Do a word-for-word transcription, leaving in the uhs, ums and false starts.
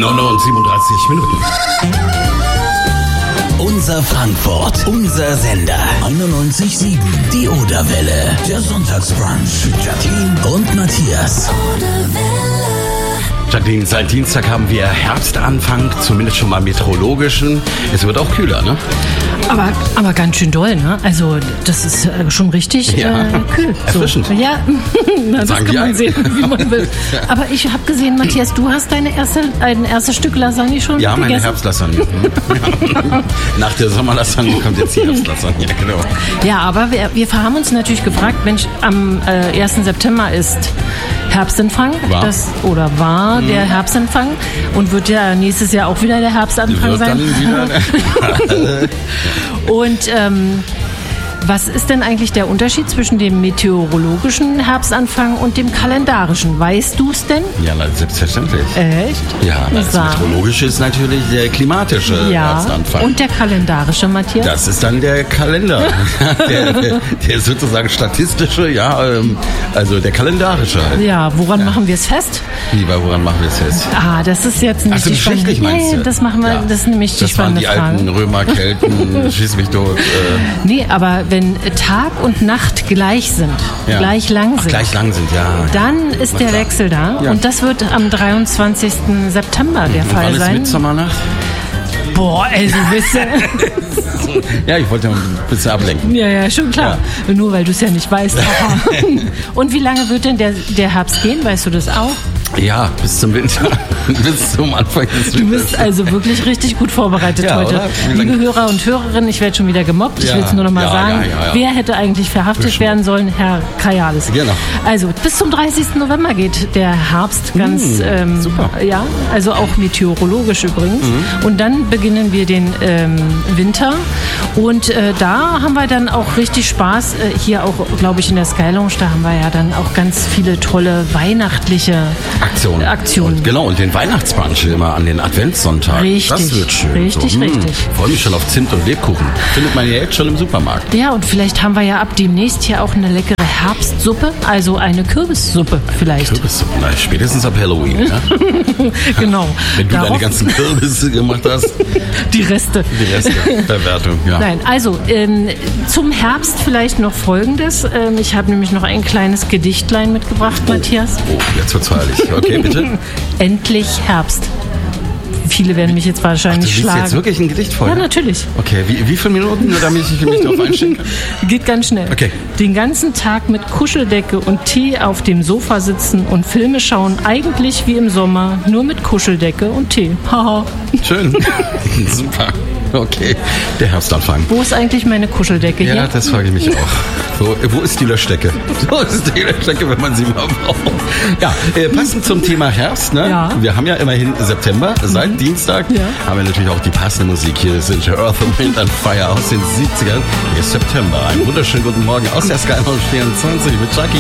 neun Uhr und siebenunddreißig Minuten. Unser Frankfurt, unser Sender. einundneunzig Komma sieben, die Oderwelle. Der Sonntagsbrunch. Jacqueline und Matthias. Jacqueline, seit Dienstag haben wir Herbstanfang, zumindest schon mal meteorologischen. Es wird auch kühler, ne? Aber, aber ganz schön doll, ne? Also das ist äh, schon richtig Ja. äh, kühl. Erfrischend. So. Ja, Na, das Sagen kann die man einen. sehen, wie man will. Aber ich habe gesehen, Matthias, du hast deine erste, ein erstes Stück Lasagne schon Ja, meine gegessen? Herbstlasagne. Ja. Nach der Sommerlasagne kommt jetzt die Herbstlasagne, genau. Ja, aber wir, wir haben uns natürlich gefragt, Mensch, am äh, ersten September ist Herbstanfang, War. das oder war Mhm. der Herbstanfang und wird ja nächstes Jahr auch wieder der Herbstanfang Wird sein. dann wieder... Und ähm, was ist denn eigentlich der Unterschied zwischen dem meteorologischen Herbstanfang und dem kalendarischen? Weißt du es denn? Ja, na, selbstverständlich. Echt? Ja, das Sag. Meteorologische ist natürlich der klimatische Ja. Herbstanfang. Und der kalendarische, Matthias? Das ist dann der Kalender. der, der, der sozusagen statistische, ja, ähm, also der kalendarische halt. Ja, woran machen wir es fest? Wie, bei woran machen wir es jetzt? Ah, das ist jetzt nicht Ach so, die spannende geschichtlich meinst Nee, du? das machen wir, Ja. das ist nämlich die Das waren spannende die Frage. alten Römer, Kelten, schieß mich tot. Äh, Nee, aber wenn Tag und Nacht gleich sind, ja. gleich lang Ach, sind, gleich lang sind, ja. dann ist Na der klar. Wechsel da. Ja. Und das wird am dreiundzwanzigsten September der Fall Wann ist sein. Mitsommernacht? Boah, also wisst ihr. Ja, ich wollte ein bisschen ablenken. Ja, ja, schon klar. Nur weil du es ja nicht weißt. Aha. Und wie lange wird denn der, der Herbst gehen? Weißt du das auch? Ja, bis zum Winter. bis zum Anfang des Du Winters. bist also wirklich richtig gut vorbereitet Ja, heute. oder? Wie Liebe lange- Hörer und Hörerinnen, ich werde schon wieder gemobbt. Ich Ja, will es nur noch mal ja, sagen. ja, ja, ja. Wer hätte eigentlich verhaftet Bestimmt. werden sollen? Herr Kajalis. Genau. Also bis zum dreißigsten November geht der Herbst ganz ähm, super. Ja, also auch meteorologisch übrigens. Und dann beginnen wir den ähm, Winter. Und äh, da haben wir dann auch richtig Spaß. Äh, hier auch, glaube ich, in der Sky Lounge, da haben wir ja dann auch ganz viele tolle weihnachtliche Aktion. Aktionen. Und genau, und den Weihnachtsbrunch immer an den Adventssonntag. Richtig, Das wird schön. richtig, so. richtig. Ich freue mich schon auf Zimt und Lebkuchen. Findet man ja jetzt schon im Supermarkt. Ja, und vielleicht haben wir ja ab demnächst hier auch eine leckere Herbstsuppe, also eine Kürbissuppe vielleicht. Kürbissuppe, na, spätestens ab Halloween. Ja? Genau. Wenn du Darauf deine ganzen Kürbisse gemacht hast, die Reste. die Resteverwertung. Ja. Nein, also ähm, zum Herbst vielleicht noch Folgendes. Ähm, ich habe nämlich noch ein kleines Gedichtlein mitgebracht, Matthias. Oh, jetzt wird's feierlich. Okay, bitte. Endlich Herbst. Viele werden mich jetzt Ach, du wahrscheinlich liest schlagen. jetzt wirklich ein Gedicht vor? Ja, natürlich. Okay, wie, wie viele Minuten, nur damit ich mich darauf einstellen kann? Geht ganz schnell. Okay. Den ganzen Tag mit Kuscheldecke und Tee auf dem Sofa sitzen und Filme schauen, eigentlich wie im Sommer, nur mit Kuscheldecke und Tee. Haha. Schön. Super. Okay, der Herbstanfang. Wo ist eigentlich meine Kuscheldecke Ja, hier? das frage ich mich auch. Wo, wo ist die Löschdecke? Wo ist die Löschdecke, wenn man sie mal braucht? Ja, äh, passend zum Thema Herbst, ne? Ja. Wir haben ja immerhin September, seit Dienstag Ja. haben wir natürlich auch die passende Musik. Hier sind Earth, Wind and Fire aus den siebzigern. Hier ist September. Einen wunderschönen guten Morgen aus der Sky Lounge vierundzwanzig mit Jackie.